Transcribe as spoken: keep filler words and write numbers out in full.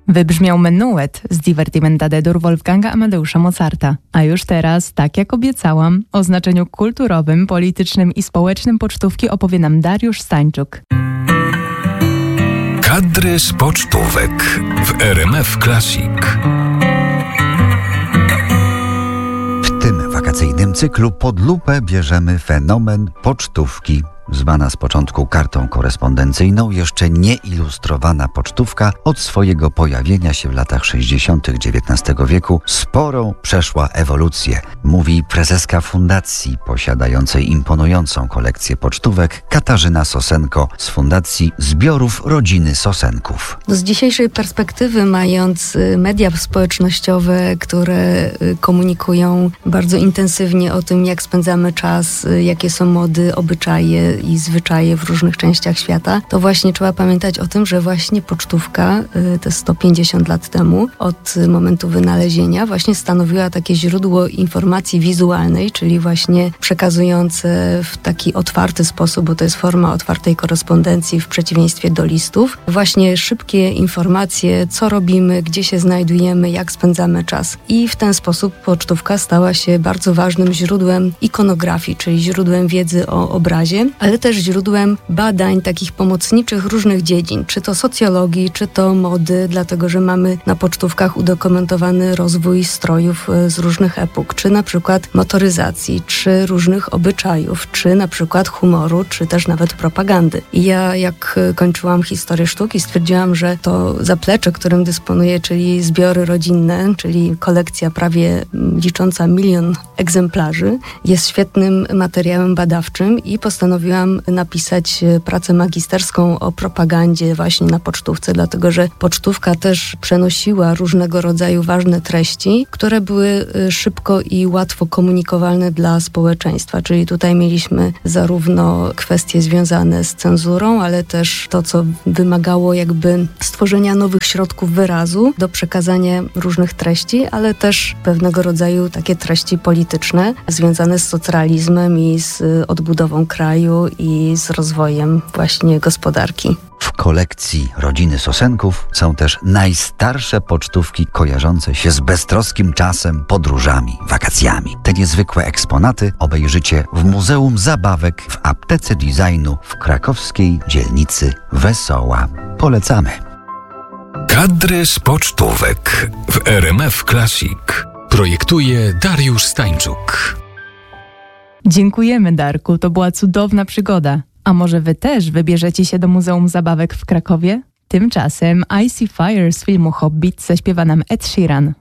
Wybrzmiał menuet z Divertimentadedur Wolfganga Amadeusza Mozarta. A już teraz, tak jak obiecałam, o znaczeniu kulturowym, politycznym i społecznym pocztówki opowie nam Dariusz Stańczuk. Kadry z pocztówek w R M F Classic. W tym wakacyjnym cyklu pod lupę bierzemy fenomen pocztówki. Zwana z początku kartą korespondencyjną, jeszcze nie ilustrowana pocztówka od swojego pojawienia się w latach sześćdziesiątych dziewiętnastego wieku sporą przeszła ewolucję, mówi prezeska fundacji posiadającej imponującą kolekcję pocztówek Katarzyna Sosenko z Fundacji Zbiorów Rodziny Sosenków. Z dzisiejszej perspektywy, mając media społecznościowe, które komunikują bardzo intensywnie o tym, jak spędzamy czas, jakie są mody, obyczaje i zwyczaje w różnych częściach świata, to właśnie trzeba pamiętać o tym, że właśnie pocztówka te sto pięćdziesiąt lat temu od momentu wynalezienia właśnie stanowiła takie źródło informacji wizualnej, czyli właśnie przekazujące w taki otwarty sposób, bo to jest forma otwartej korespondencji w przeciwieństwie do listów, właśnie szybkie informacje, co robimy, gdzie się znajdujemy, jak spędzamy czas. I w ten sposób pocztówka stała się bardzo ważnym źródłem ikonografii, czyli źródłem wiedzy o obrazie, ale też źródłem badań takich pomocniczych różnych dziedzin, czy to socjologii, czy to mody, dlatego że mamy na pocztówkach udokumentowany rozwój strojów z różnych epok, czy na przykład motoryzacji, czy różnych obyczajów, czy na przykład humoru, czy też nawet propagandy. I ja jak kończyłam historię sztuki, stwierdziłam, że to zaplecze, którym dysponuję, czyli zbiory rodzinne, czyli kolekcja prawie licząca milion egzemplarzy, jest świetnym materiałem badawczym i postanowiłam napisać pracę magisterską o propagandzie właśnie na pocztówce, dlatego że pocztówka też przenosiła różnego rodzaju ważne treści, które były szybko i łatwo komunikowalne dla społeczeństwa. Czyli tutaj mieliśmy zarówno kwestie związane z cenzurą, ale też to, co wymagało jakby stworzenia nowych środków wyrazu do przekazania różnych treści, ale też pewnego rodzaju takie treści polityczne związane z socjalizmem i z odbudową kraju i z rozwojem właśnie gospodarki. W kolekcji rodziny Sosenków są też najstarsze pocztówki kojarzące się z beztroskim czasem, podróżami, wakacjami. Te niezwykłe eksponaty obejrzycie w Muzeum Zabawek w Aptece Designu w krakowskiej dzielnicy Wesoła. Polecamy. Kadry z pocztówek w R M F Classic. Projektuje Dariusz Stańczuk. Dziękujemy, Darku, to była cudowna przygoda. A może wy też wybierzecie się do Muzeum Zabawek w Krakowie? Tymczasem I See Fire z filmu Hobbit zaśpiewa nam Ed Sheeran.